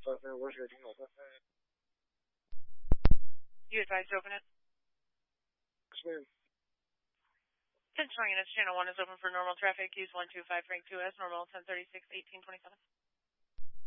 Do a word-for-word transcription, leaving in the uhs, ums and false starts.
You advised to open it? Yes, ma'am. Ten showing in its channel one is open for normal traffic. Use one two five rank two as normal ten thirty six eighteen twenty seven.